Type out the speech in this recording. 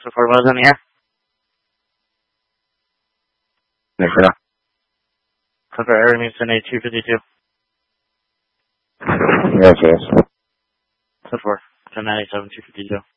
So 4 miles in the air. Yes, sir. Cover area means in 252. Yes, yes. So 4, 1097, 252.